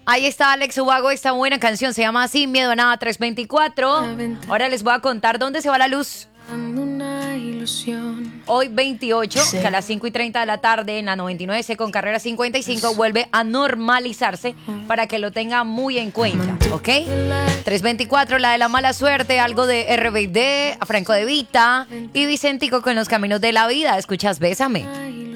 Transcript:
Ahí está Alex Ubago, esta buena canción se llama Sin Miedo a Nada 324. Ahora les voy a contar dónde se va la luz. Hoy 28, que a las 5:30 de la tarde en la 99C con carrera 55 vuelve a normalizarse para que lo tengan muy en cuenta, ¿ok? 324, la de la mala suerte, algo de RBD, Franco De Vita y Vicentico con Los Caminos de la Vida. ¿Escuchas Bésame?